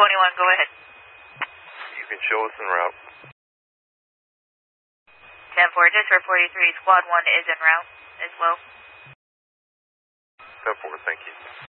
go ahead. You can show us en route. 10-4, just for 43, Squad 1 is en route as well. 10-4, thank you.